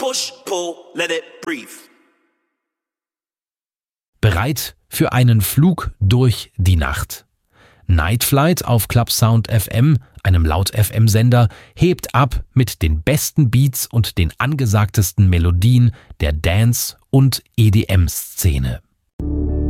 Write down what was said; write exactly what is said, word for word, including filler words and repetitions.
push, pull, let it breathe. Bereit für einen Flug durch die Nacht. Night Flight auf Club Sound F M, einem Laut-F M-Sender, hebt ab mit den besten Beats und den angesagtesten Melodien der Dance- und E D M-Szene.